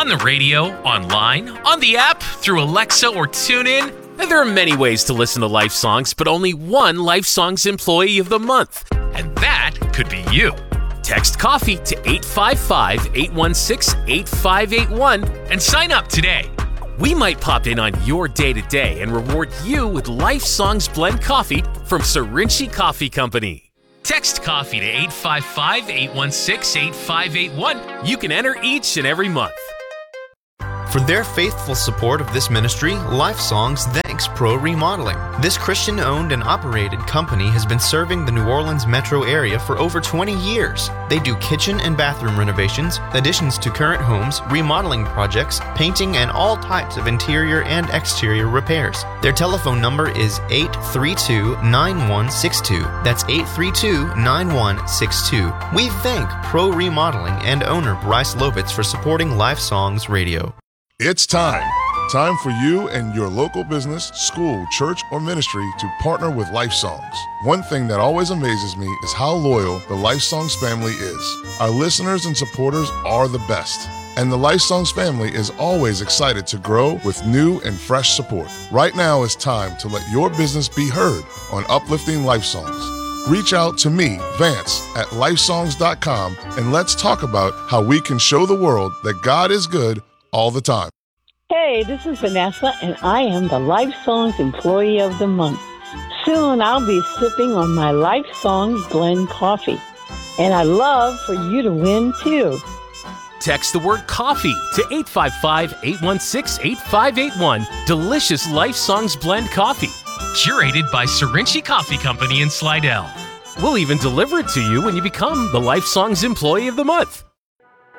On the radio, online, on the app, through Alexa or TuneIn. And there are many ways to listen to Life Songs, but only one Life Songs Employee of the Month. And that could be you. Text coffee to 855-816-8581 and sign up today. We might pop in on your day-to-day and reward you with Life Songs Blend Coffee from Sarinchi Coffee Company. Text coffee to 855-816-8581. You can enter each and every month. For their faithful support of this ministry, Life Songs thanks Pro Remodeling. This Christian-owned and operated company has been serving the New Orleans metro area for over 20 years. They do kitchen and bathroom renovations, additions to current homes, remodeling projects, painting, and all types of interior and exterior repairs. Their telephone number is 832-9162. That's 832-9162. We thank Pro Remodeling and owner Bryce Lovitz for supporting Life Songs Radio. It's time. Time for you and your local business, school, church, or ministry to partner with Life Songs. One thing that always amazes me is how loyal the Life Songs family is. Our listeners and supporters are the best. And the Life Songs family is always excited to grow with new and fresh support. Right now is time to let your business be heard on Uplifting Life Songs. Reach out to me, Vance, at lifesongs.com, and let's talk about how we can show the world that God is good all the time. Hey, this is Vanessa, and I am the Life Songs Employee of the Month. Soon I'll be sipping on my Life Songs Blend Coffee, and I'd love for you to win too. Text the word coffee to 855-816-8581. Delicious Life Songs Blend Coffee. Curated by Sarinchi Coffee Company in Slidell. We'll even deliver it to you when you become the Life Songs Employee of the Month.